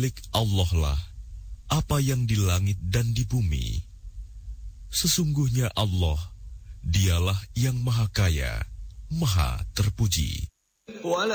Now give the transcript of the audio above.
milik Allah lah apa yang di langit dan di bumi. Sesungguhnya Allah, Dialah yang Maha Kaya, Maha Terpuji.